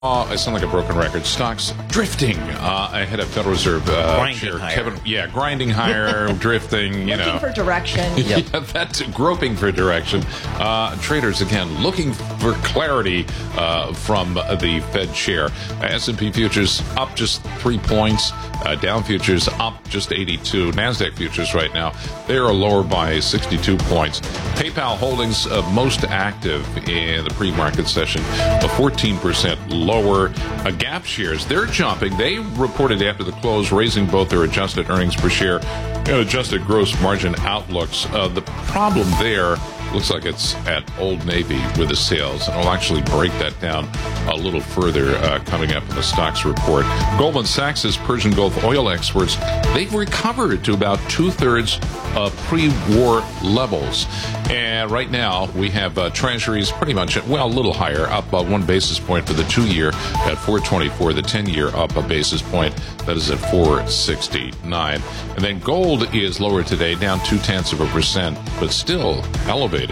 I sound like a broken record. Stocks drifting ahead of Federal Reserve Chair Kevin. Yeah, grinding higher, drifting. Looking for direction. Yeah, that's groping for direction. Traders again looking for clarity from the Fed chair. S&P futures up just 3 points. Dow futures up just 82. Nasdaq futures right now they are lower by 62 points. PayPal Holdings most active in the pre-market session, 14% lower. Gap shares, they're jumping. They reported after the close, raising both their adjusted earnings per share and adjusted gross margin outlooks. The problem there looks like it's at Old Navy with the sales, and I'll actually break that down a little further coming up in the stocks report. Goldman Sachs' Persian Gulf oil experts, they've recovered to about two-thirds of pre-war levels. And right now, we have treasuries pretty much, a little higher, up 1 basis point for the 2-year at 4.24, the 10-year up a basis point, that is at 4.69. And then gold is lower today, down 0.2%, but still elevated,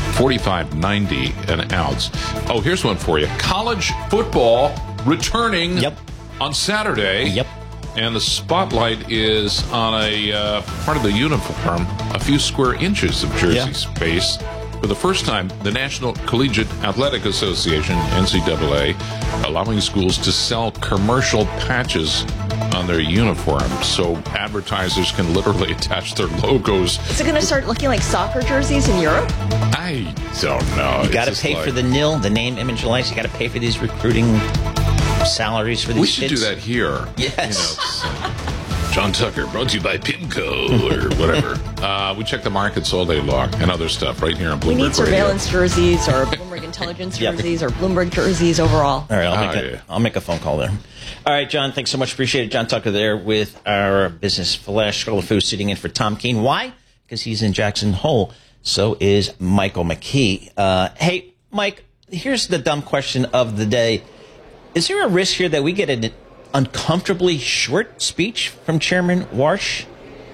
45.90 an ounce. Oh, here's one for you. College football returning on Saturday. And the spotlight is on a part of the uniform, a few square inches of jersey space. For the first time, the National Collegiate Athletic Association, NCAA, allowing schools to sell commercial patches on their uniforms, so advertisers can literally attach their logos. Is it going to start looking like soccer jerseys in Europe? I don't know. You got to pay for the NIL, the name, image, and likeness. You got to pay for these recruiting salaries for these We should kids. do that here. Yes. John Tucker, brought to you by PIMCO or whatever. We check the markets all day long and other stuff right here on Bloomberg We need surveillance Radio. jerseys or Bloomberg Intelligence jerseys or Bloomberg jerseys overall. All right, I'll make a phone call there. All right, John, thanks so much. Appreciate it. John Tucker there with our business flash. Scroll of Food sitting in for Tom Keene. Why? Because he's in Jackson Hole. So is Michael McKee. Hey, Mike, here's the dumb question of the day. Is there a risk here that we get an uncomfortably short speech from Chairman Warsh?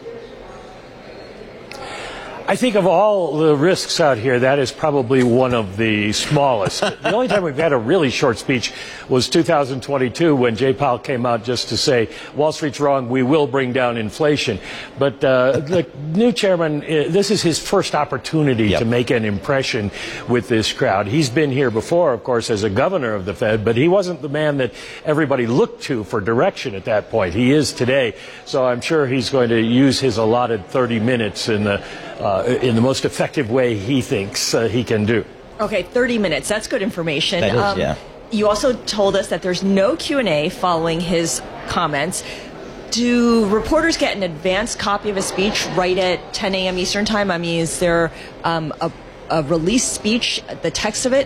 I think of all the risks out here, that is probably one of the smallest. The only time we've had a really short speech was 2022 when Jay Powell came out just to say, Wall Street's wrong, we will bring down inflation. But the new chairman, this is his first opportunity to make an impression with this crowd. He's been here before, of course, as a governor of the Fed, but he wasn't the man that everybody looked to for direction at that point. He is today. So I'm sure he's going to use his allotted 30 minutes in the most effective way he thinks he can do. Okay, 30 minutes. That's good information. That is, You also told us that there's no Q&A following his comments. Do reporters get an advanced copy of a speech right at 10 a.m. Eastern Time? I mean, is there a released speech, the text of it?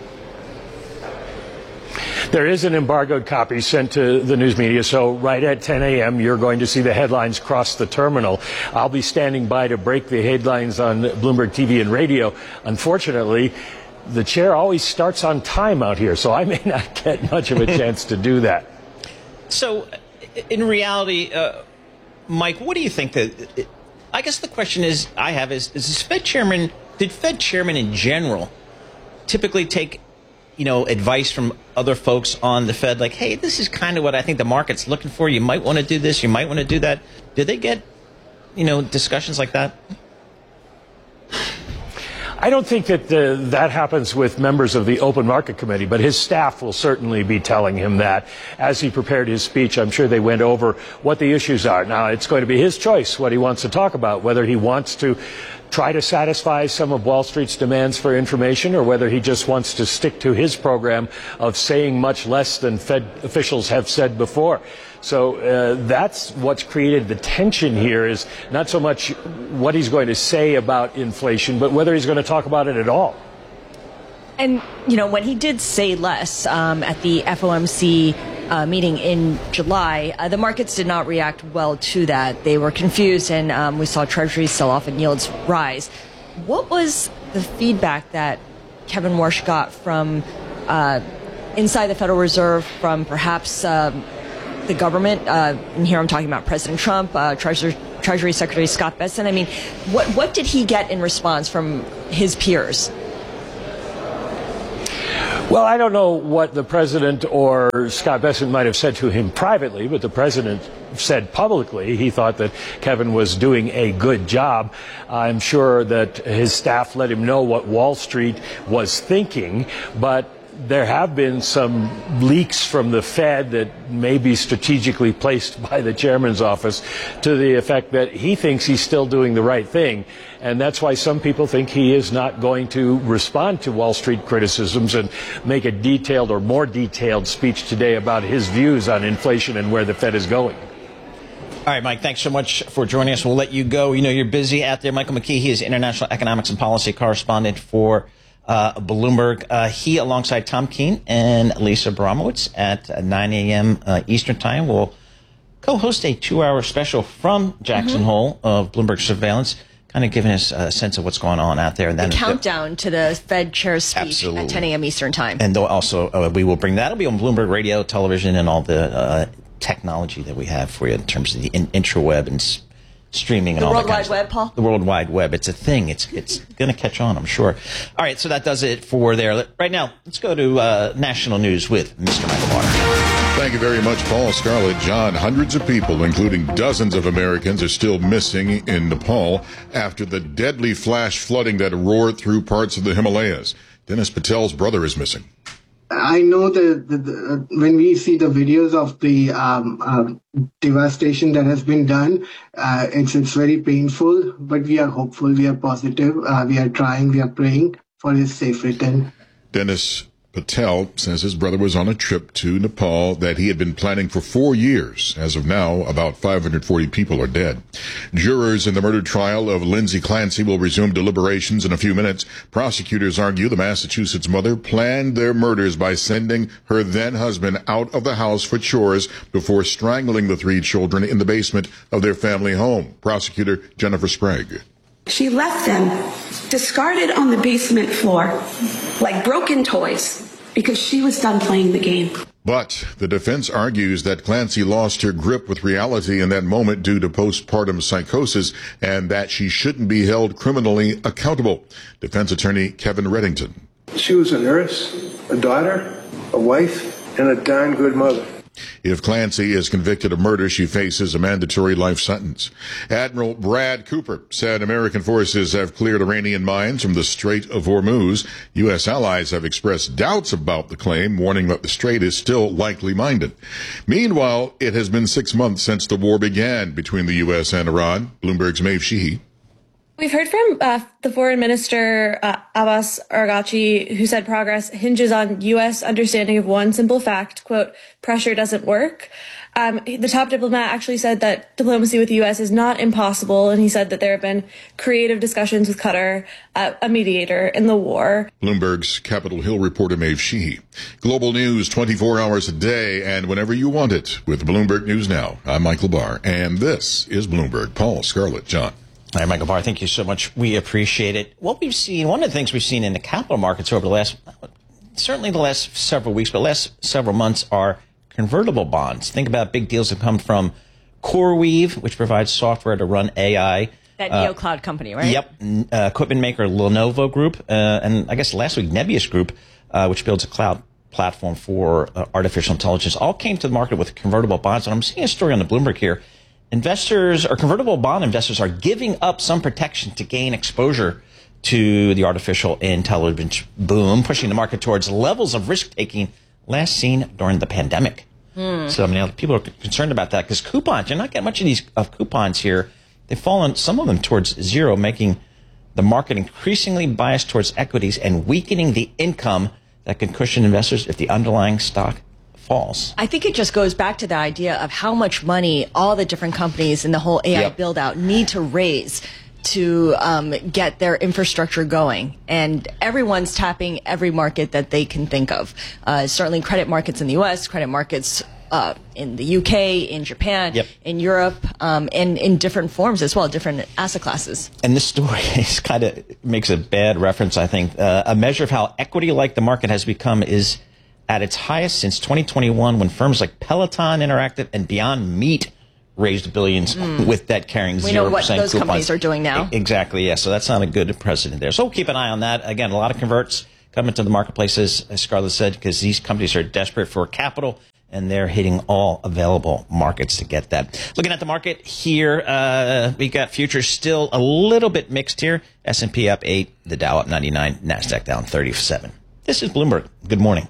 There is an embargoed copy sent to the news media, so right at 10 a.m. you're going to see the headlines cross the terminal. I'll be standing by to break the headlines on Bloomberg TV and radio. Unfortunately, the chair always starts on time out here, so I may not get much of a chance to do that. So, in reality, Mike, what do you think that... I guess the question is this Fed chairman, did Fed chairman in general typically take advice from other folks on the Fed, like, hey, this is kind of what I think the market's looking for. You might want to do this. You might want to do that. Did they get, discussions like that? I don't think that that happens with members of the Open Market Committee, but his staff will certainly be telling him that. As he prepared his speech, I'm sure they went over what the issues are. Now, it's going to be his choice what he wants to talk about, whether he wants to try to satisfy some of Wall Street's demands for information or whether he just wants to stick to his program of saying much less than Fed officials have said before. So that's what's created the tension here, is not so much what he's going to say about inflation, but whether he's going to talk about it at all. And, when he did say less at the FOMC meeting in July, the markets did not react well to that. They were confused, and we saw treasuries sell off and yields rise. What was the feedback that Kevin Warsh got from inside the Federal Reserve, from perhaps the government? And here I'm talking about President Trump, Treasury Secretary Scott Bessent. I mean, what did he get in response from his peers? Well, I don't know what the president or Scott Bessent might have said to him privately, but the president said publicly he thought that Kevin was doing a good job. I'm sure that his staff let him know what Wall Street was thinking, but there have been some leaks from the Fed that may be strategically placed by the chairman's office to the effect that he thinks he's still doing the right thing. And that's why some people think he is not going to respond to Wall Street criticisms and make a detailed or more detailed speech today about his views on inflation and where the Fed is going. All right, Mike, thanks so much for joining us. We'll let you go. You know, you're busy out there. Michael McKee, he is international economics and policy correspondent for Bloomberg. He, alongside Tom Keene and Lisa Abramowitz at 9 a.m. Eastern Time, will co-host a 2-hour special from Jackson Hole of Bloomberg Surveillance, kind of giving us a sense of what's going on out there. And then the countdown to the Fed chair's speech at 10 a.m. Eastern Time. And also, we will bring that. It'll be on Bloomberg Radio, television, and all the technology that we have for you in terms of the intraweb and streaming and all that. The World Wide Web, Paul? The World Wide Web. It's a thing. It's going to catch on, I'm sure. All right, so that does it for there. Right now, let's go to national news with Mr. Michael Barr. Thank you very much, Paul. Scarlett, John. Hundreds of people, including dozens of Americans, are still missing in Nepal after the deadly flash flooding that roared through parts of the Himalayas. Dennis Patel's brother is missing. I know that when we see the videos of the devastation that has been done, it's very painful, but we are hopeful, we are positive, we are trying, we are praying for his safe return. Dennis Patel says his brother was on a trip to Nepal that he had been planning for 4 years. As of now, about 540 people are dead. Jurors in the murder trial of Lindsay Clancy will resume deliberations in a few minutes. Prosecutors argue the Massachusetts mother planned their murders by sending her then-husband out of the house for chores before strangling the 3 children in the basement of their family home. Prosecutor Jennifer Sprague. She left them discarded on the basement floor like broken toys because she was done playing the game. But the defense argues that Clancy lost her grip with reality in that moment due to postpartum psychosis and that she shouldn't be held criminally accountable. Defense attorney Kevin Reddington. She was a nurse, a daughter, a wife, and a darn good mother. If Clancy is convicted of murder, she faces a mandatory life sentence. Admiral Brad Cooper said American forces have cleared Iranian mines from the Strait of Hormuz. U.S. allies have expressed doubts about the claim, warning that the strait is still likely mined. Meanwhile, it has been 6 months since the war began between the U.S. and Iran. Bloomberg's Maeve Sheehy. We've heard from the foreign minister, Abbas Araghchi, who said progress hinges on U.S. understanding of one simple fact, quote, pressure doesn't work. The top diplomat actually said that diplomacy with the U.S. is not impossible, and he said that there have been creative discussions with Qatar, a mediator in the war. Bloomberg's Capitol Hill reporter Maeve Sheehy. Global news 24 hours a day and whenever you want it with Bloomberg News Now. I'm Michael Barr, and this is Bloomberg. Paul, Scarlett, John. All right, Michael Barr, thank you so much. We appreciate it. What we've seen, one of the things we've seen in the capital markets over the last, certainly the last several weeks, but last several months are convertible bonds. Think about big deals that come from CoreWeave, which provides software to run AI. That NeoCloud company, right? Yep. Equipment maker Lenovo Group, and I guess last week Nebius Group, which builds a cloud platform for artificial intelligence, all came to the market with convertible bonds. And I'm seeing a story on the Bloomberg here. Investors or convertible bond investors are giving up some protection to gain exposure to the artificial intelligence boom, pushing the market towards levels of risk-taking last seen during the pandemic. So, I mean, people are concerned about that because coupons, you're not getting much of these coupons here. They've fallen, some of them towards zero, making the market increasingly biased towards equities and weakening the income that can cushion investors if the underlying stock falls. I think it just goes back to the idea of how much money all the different companies in the whole AI build out need to raise to get their infrastructure going. And everyone's tapping every market that they can think of. Certainly credit markets in the U.S., credit markets in the UK, in Japan, in Europe, and in different forms as well, different asset classes. And this story is kind of makes a bad reference, I think. A measure of how equity-like the market has become is at its highest since 2021, when firms like Peloton Interactive and Beyond Meat raised billions with debt carrying 0% coupons. We know what those companies are doing now. Exactly, yeah. So that's not a good precedent there. So we'll keep an eye on that. Again, a lot of converts come into the marketplace, as Scarlett said, because these companies are desperate for capital, and they're hitting all available markets to get that. Looking at the market here, we got futures still a little bit mixed here. S&P up 8, the Dow up 99, NASDAQ down 37. This is Bloomberg. Good morning.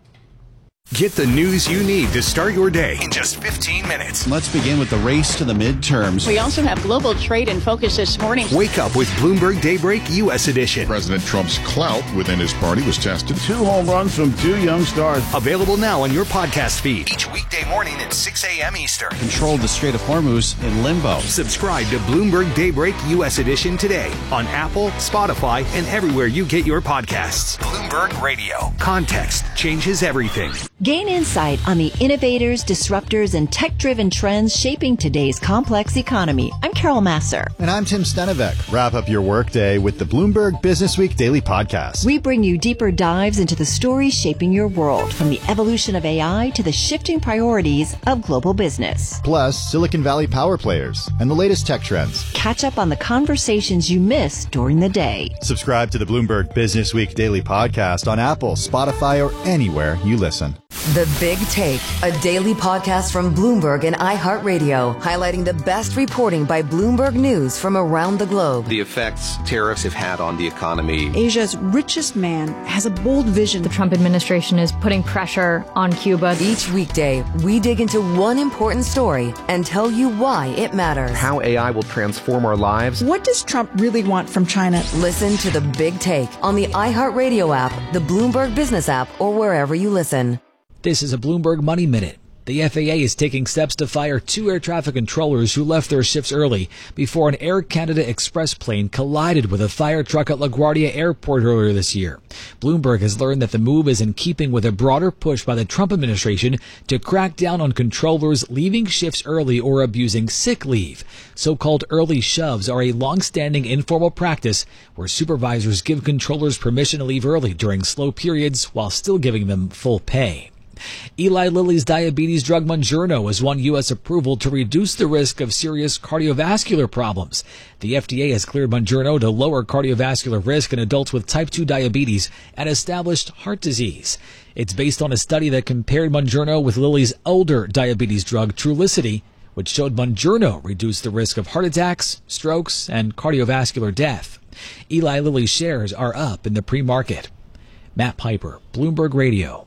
Get the news you need to start your day in just 15 minutes. Let's begin with the race to the midterms. We also have global trade in focus this morning. Wake up with Bloomberg Daybreak U.S. edition. President Trump's clout within his party was tested. 2 home runs from 2 young stars. Available now on your podcast feed. Each weekday morning at 6 a.m. Eastern. Controlled the Strait of Hormuz in limbo. Subscribe to Bloomberg Daybreak U.S. edition today on Apple, Spotify, and everywhere you get your podcasts. Bloomberg Radio. Context changes everything. Gain insight on the innovators, disruptors, and tech-driven trends shaping today's complex economy. I'm Carol Masser. And I'm Tim Stenevec. Wrap up your workday with the Bloomberg Businessweek Daily Podcast. We bring you deeper dives into the stories shaping your world, from the evolution of AI to the shifting priorities of global business. Plus, Silicon Valley power players and the latest tech trends. Catch up on the conversations you missed during the day. Subscribe to the Bloomberg Businessweek Daily Podcast on Apple, Spotify, or anywhere you listen. The Big Take, a daily podcast from Bloomberg and iHeartRadio, highlighting the best reporting by Bloomberg News from around the globe. The effects tariffs have had on the economy. Asia's richest man has a bold vision. The Trump administration is putting pressure on Cuba. Each weekday, we dig into one important story and tell you why it matters. How AI will transform our lives. What does Trump really want from China? Listen to The Big Take on the iHeartRadio app, the Bloomberg Business app, or wherever you listen. This is a Bloomberg Money Minute. The FAA is taking steps to fire 2 air traffic controllers who left their shifts early before an Air Canada Express plane collided with a fire truck at LaGuardia Airport earlier this year. Bloomberg has learned that the move is in keeping with a broader push by the Trump administration to crack down on controllers leaving shifts early or abusing sick leave. So-called early shoves are a long-standing informal practice where supervisors give controllers permission to leave early during slow periods while still giving them full pay. Eli Lilly's diabetes drug Mounjaro has won U.S. approval to reduce the risk of serious cardiovascular problems. The FDA has cleared Mounjaro to lower cardiovascular risk in adults with type 2 diabetes and established heart disease. It's based on a study that compared Mounjaro with Lilly's older diabetes drug Trulicity, which showed Mounjaro reduced the risk of heart attacks, strokes, and cardiovascular death. Eli Lilly shares are up in the pre-market. Matt Piper, Bloomberg Radio.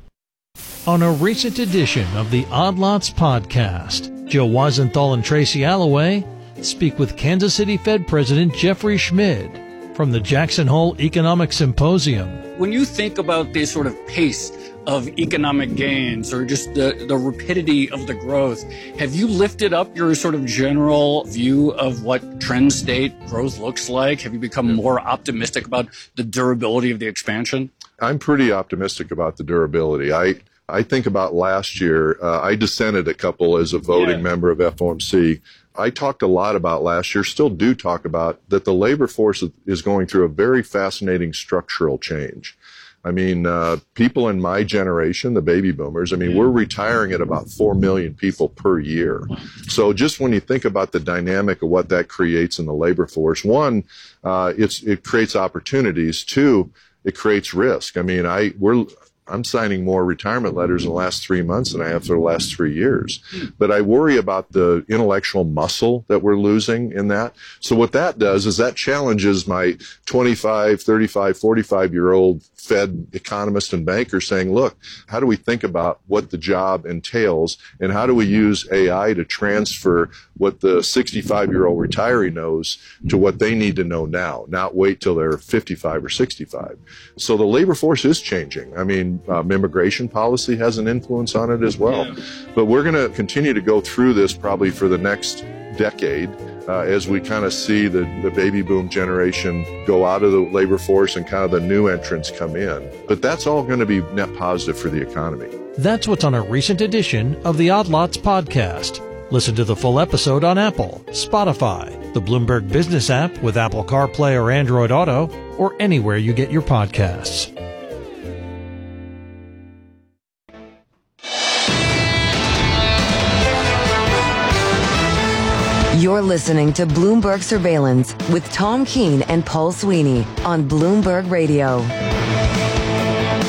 On a recent edition of the Odd Lots podcast, Joe Weisenthal and Tracy Alloway speak with Kansas City Fed President Jeffrey Schmid from the Jackson Hole Economic Symposium. When you think about the sort of pace of economic gains or just the rapidity of the growth, have you lifted up your sort of general view of what trend state growth looks like? Have you become more optimistic about the durability of the expansion? I'm pretty optimistic about the durability. I think about last year, I dissented a couple as a voting member of FOMC. I talked a lot about last year, still do talk about, that the labor force is going through a very fascinating structural change. I mean, people in my generation, the baby boomers, I mean, we're retiring at about 4 million people per year. So just when you think about the dynamic of what that creates in the labor force, one, it creates opportunities. Two, it creates risk. I mean, I'm signing more retirement letters in the last 3 months than I have for the last 3 years. But I worry about the intellectual muscle that we're losing in that. So what that does is that challenges my 25, 35, 45-year-old Fed economist and banker saying, look, how do we think about what the job entails and how do we use AI to transfer what the 65-year-old retiree knows to what they need to know now, not wait till they're 55 or 65. So the labor force is changing. I mean, immigration policy has an influence on it as well. But we're going to continue to go through this probably for the next decade as we kind of see the baby boom generation go out of the labor force and kind of the new entrants come in. But that's all going to be net positive for the economy. That's what's on a recent edition of the Odd Lots podcast. Listen to the full episode on Apple, Spotify, the Bloomberg Business app with Apple CarPlay or Android Auto, or anywhere you get your podcasts. You're listening to Bloomberg Surveillance with Tom Keene and Paul Sweeney on Bloomberg Radio.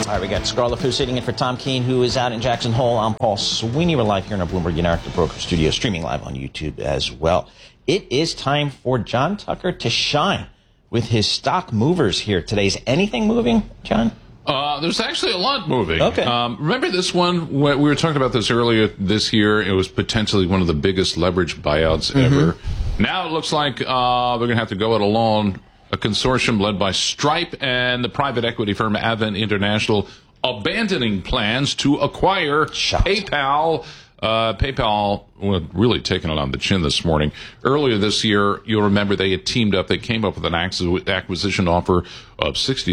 All right, we got Scarlett Fu sitting in for Tom Keene, who is out in Jackson Hole. I'm Paul Sweeney. We're live here in our Bloomberg Interactive Broker Studio, streaming live on YouTube as well. It is time for John Tucker to shine with his stock movers here today. Is anything moving, John? There's actually a lot moving. Okay. Remember this one? We were talking about this earlier this year. It was potentially one of the biggest leveraged buyouts ever. Now it looks like they're going to have to go it alone. A consortium led by Stripe and the private equity firm Advent International abandoning plans to acquire PayPal. PayPal really taking it on the chin this morning. Earlier this year, you'll remember they had teamed up. They came up with an acquisition offer of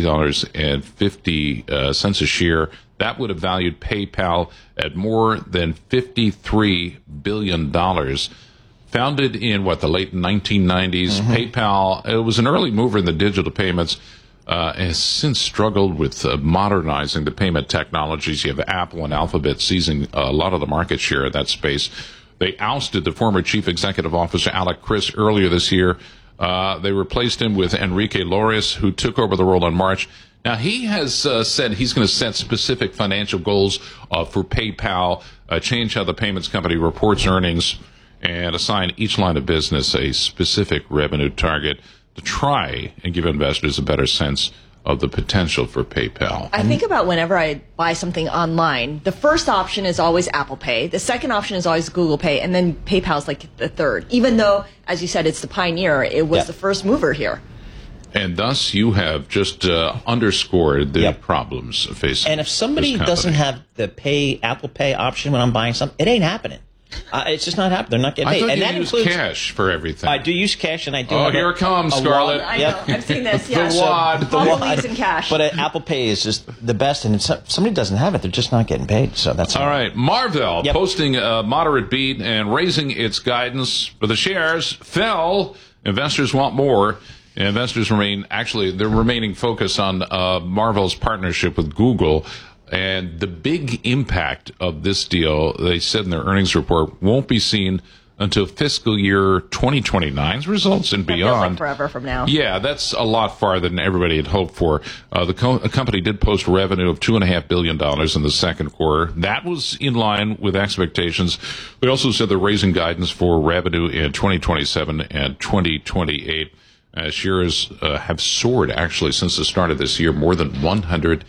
$60.50 a share. That would have valued PayPal at more than $53 billion. Founded in, the late 1990s, PayPal, it was an early mover in the digital payments, has since struggled with modernizing the payment technologies. You have Apple and Alphabet seizing a lot of the market share in that space. They ousted the former chief executive officer, Alec Chris, earlier this year. They replaced him with Enrique Lores, who took over the role in March. Now, he has said he's going to set specific financial goals for PayPal, change how the payments company reports earnings, and assign each line of business a specific revenue target to try and give investors a better sense of the potential for PayPal. I think about whenever I buy something online, the first option is always Apple Pay. The second option is always Google Pay. And then PayPal's like the third. Even though, as you said, it's the pioneer, it was the first mover here. And thus, you have just underscored the problems facing. And if somebody doesn't have the Apple Pay option when I'm buying something, it ain't happening. It's just not happening. They're not getting paid. I thought and you that use includes cash for everything. I do use cash, and I do. Oh, here it comes, Scarlett. I know. I've seen this. Yeah. The wad. Paul believes in cash. But Apple Pay is just the best, and if somebody doesn't have it, they're just not getting paid. So that's all right. Marvell posting a moderate beat and raising its guidance, but the shares fell. Investors want more. Investors they're remaining focused on Marvell's partnership with Google. And the big impact of this deal, they said in their earnings report, won't be seen until fiscal year 2029's results and beyond. Feels like forever from now. Yeah, that's a lot farther than everybody had hoped for. The company did post revenue of $2.5 billion in the second quarter. That was in line with expectations. They also said they're raising guidance for revenue in 2027 and 2028. Shares have soared, actually, since the start of this year, more than 180%.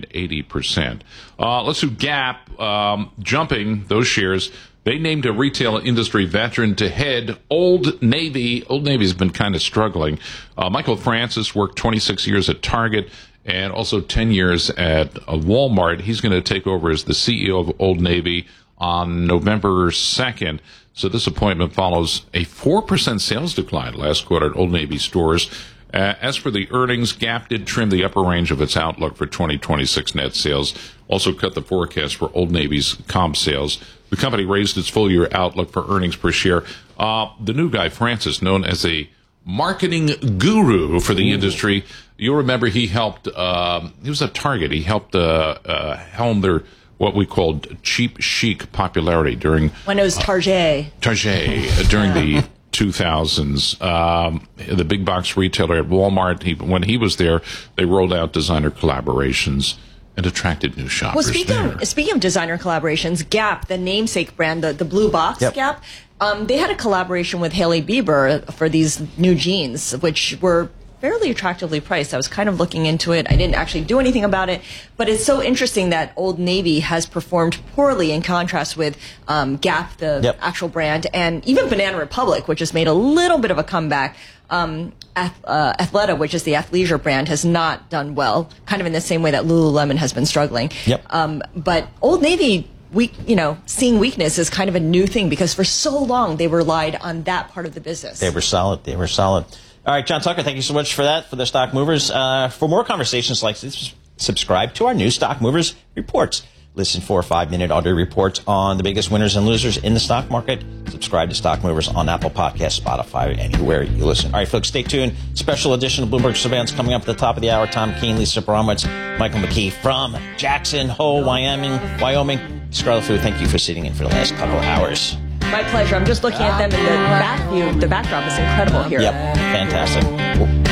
Let's do Gap. Jumping those shares. They named a retail industry veteran to head Old Navy. Old Navy's been kind of struggling. Michael Francis worked 26 years at Target and also 10 years at Walmart. He's going to take over as the CEO of Old Navy on November 2nd. So this appointment follows a 4% sales decline last quarter at Old Navy stores. As for the earnings, Gap did trim the upper range of its outlook for 2026 net sales, also cut the forecast for Old Navy's comp sales. The company raised its full-year outlook for earnings per share. The new guy, Francis, known as a marketing guru for the industry, you'll remember he helped, he was at Target. He helped helm their what we called cheap chic popularity during when it was Target during the 2000s. The big box retailer at Walmart, when he was there, they rolled out designer collaborations and attracted new shoppers. Well, speaking of designer collaborations, Gap, the namesake brand, the blue box Gap, they had a collaboration with Hailey Bieber for these new jeans, which were fairly attractively priced. I was kind of looking into it. I didn't actually do anything about it, but it's so interesting that Old Navy has performed poorly in contrast with Gap, the actual brand, and even Banana Republic, which has made a little bit of a comeback. Athleta, which is the athleisure brand, has not done well, kind of in the same way that Lululemon has been struggling. But Old Navy, seeing weakness is kind of a new thing because for so long they relied on that part of the business. They were solid. All right, John Tucker, thank you so much for that, for the Stock Movers. For more conversations like this, subscribe to our new Stock Movers reports. Listen for 5-minute audio reports on the biggest winners and losers in the stock market. Subscribe to Stock Movers on Apple Podcasts, Spotify, anywhere you listen. All right, folks, stay tuned. Special edition of Bloomberg Surveillance coming up at the top of the hour. Tom Keene, Lisa Bromwitz, Michael McKee from Jackson Hole, Wyoming. Scarlett Fu, thank you for sitting in for the last couple of hours. My pleasure. I'm just looking at them in the back view. The backdrop is incredible here. Yep, fantastic.